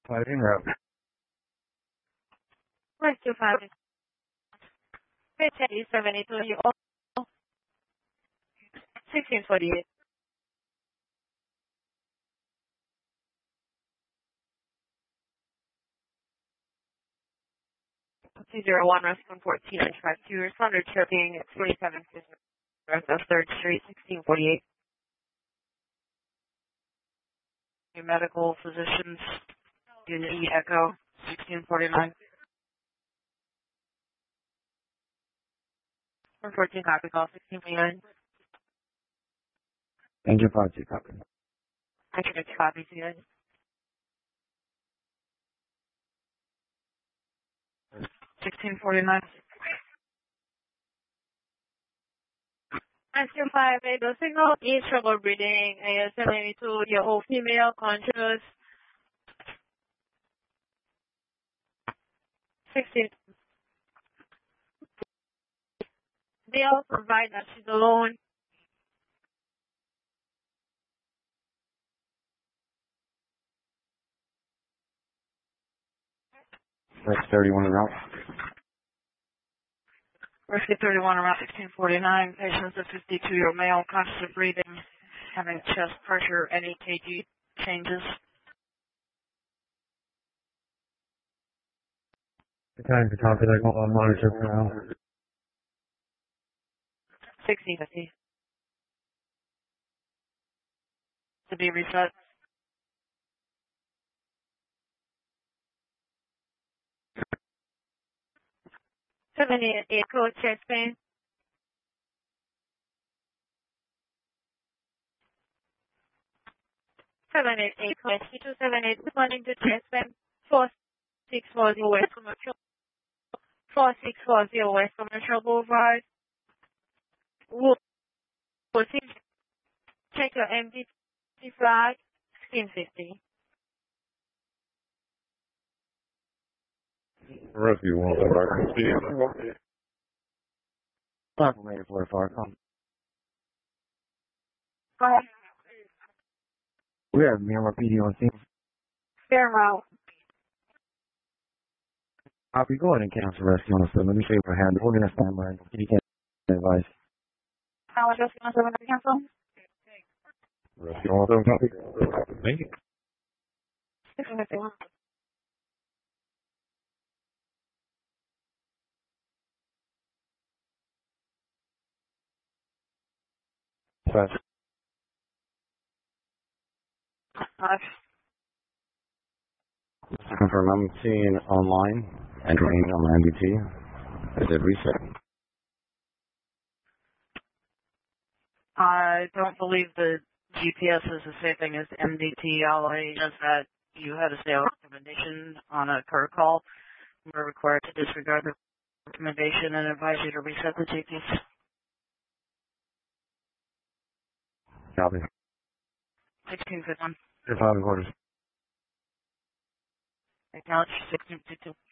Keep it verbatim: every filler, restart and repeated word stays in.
Five in route. West two five. Page seventy-two. You all. Sixteen forty-eight. two zero one Restaurant fourteen and five two. Responder chirping at forty-seven West of third Street, sixteen forty-eight. Your medical physicians, Unit E Echo, sixteen forty-nine. one fourteen copy call, sixteen forty-nine. Thank you, five two copy. I can get copies again. sixteen forty-nine. nine two five eight, the signal is trouble breathing. A S seventy-two, your old female, conscious. sixteen. They'll provide that she's alone. That's thirty-one in route. Rescue thirty-one around sixteen forty-nine. Patients a fifty-two-year-old male, conscious of breathing, having chest pressure, any K G changes. The time to copy that on monitor for now. sixteen fifty. To be reset. seven eight eight code chest pain. seven eight eight code two seven eight responding to chest pain. four six four zero West Commercial. four six four zero West Commercial Boulevard. We'll check your M D T flag. sixteen fifty. Rescue one oh five. Confirmation for far come. Go ahead. We have Myanmar P D on scene. Fair route. I'll be going and cancel rescue on the phone. Let me show you what I have. We're going to stand by. You can't advise. How much rescue on the phone to cancel? Rescue on the phone. Thank you. sixteen fifty. Five. Five. To confirm, I'm seeing online entering on M D T. Is it reset? I don't believe the G P S is the same thing as M D T. All I know is that you had a sales recommendation on a card call. We're required to disregard the recommendation and advise you to reset the G P S. Copy. sixteen fifty-one. Five quarters. Acknowledge sixteen fifty-two.